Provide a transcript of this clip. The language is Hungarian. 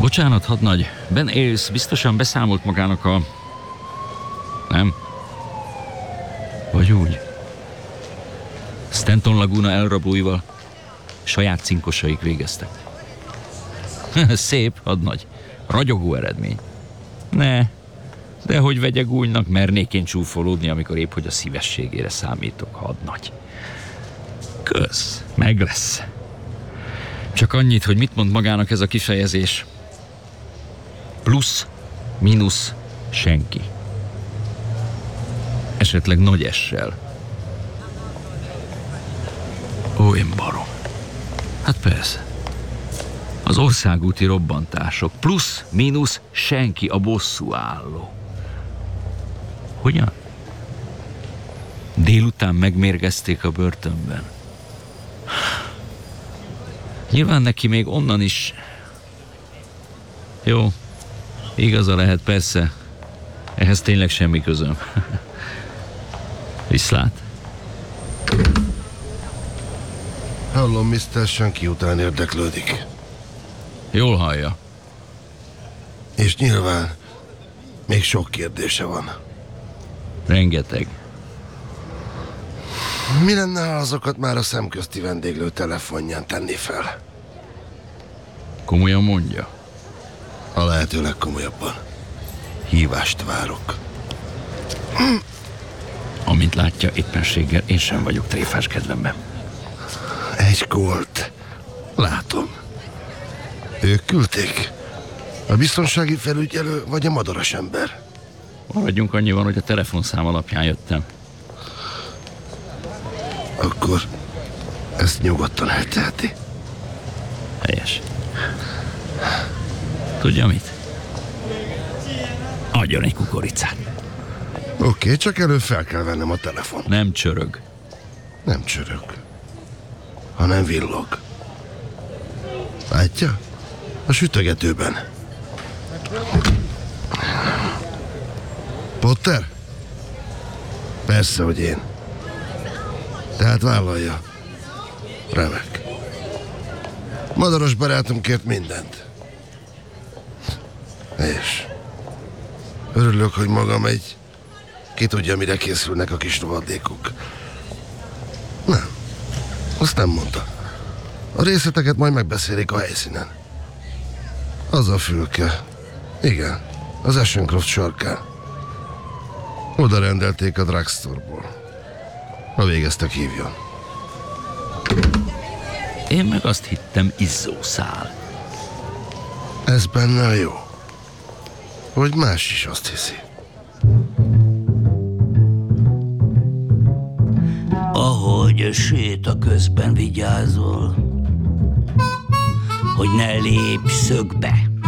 Bocsánat, hadnagy. Ben Ailes biztosan beszámolt magának a... Nem? Vagy úgy? Stanton Laguna elrablóival saját cinkosaik végeztek. Szép, hadnagy. Ragyogó eredmény. Ne, de hogy vegye gúnynak, mernék én csúfolódni, amikor épp hogy a szívességére számítok, hadnagy. Kösz, meg lesz. Csak annyit, hogy mit mond magának ez a kifejezés. Plusz, mínusz, senki. Esetleg nagy essel. Ó, én barom. Hát persze. Az országúti robbantások. Plusz, mínusz, senki a bosszúálló. Hogyan? Délután megmérgezték a börtönben. Nyilván neki még onnan is... Jó, igaza lehet, persze. Ehhez tényleg semmi közöm. Viszlát. Hallom, Mr. Senki után érdeklődik. Jól hallja. És nyilván még sok kérdése van. Rengeteg. Mi lenne, ha azokat már a szemközti vendéglő telefonján tenni fel? Komolyan mondja? A lehető legkomolyabban. Hívást várok. Amint látja, éppenséggel én sem vagyok tréfás kedvemben. Egy Colt. Látom. Ők küldték? A biztonsági felügyelő vagy a madaras ember? Maradjunk annyiban, hogy a telefonszám alapján jöttem. Akkor ezt nyugodtan elteheti. Helyes. Tudja mit? Adjon egy kukoricát. Oké, csak előbb fel kell vennem a telefon. Nem csörög. Nem csörög, hanem villog. Látja? A sütögetőben. Potter? Persze, hogy én. Tehát vállalja. Remek. Madaras barátom kért mindent. És örülök, hogy maga megy. Ki tudja, mire készülnek a kis rohadékok. Nem, azt nem mondta. A részleteket majd megbeszélik a helyszínen. Az a fülke. Igen, az Ashencroft sarkán. Oda rendelték a drugstore-ból. Ha végeztek, hívjon. Én meg azt hittem, izzószál. Ez benne a jó. Hogy más is azt hiszi. Ahogy séta közben vigyázol, hogy ne lépj szögbe.